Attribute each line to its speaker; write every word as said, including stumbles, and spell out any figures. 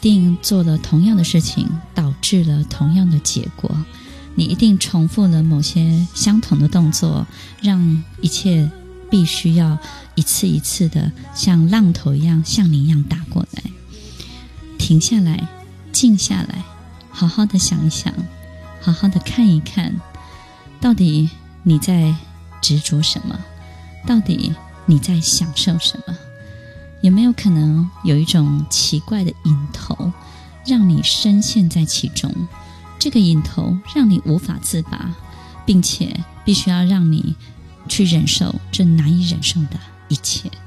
Speaker 1: 定做了同样的事情，导致了同样的结果。你一定重复了某些相同的动作，让一切必须要一次一次的像浪头一样向你一样打过来。停下来，静下来，好好的想一想，好好的看一看，到底你在执着什么？到底你在享受什么？有没有可能有一种奇怪的瘾头，让你深陷在其中？这个瘾头让你无法自拔，并且必须要让你去忍受这难以忍受的一切。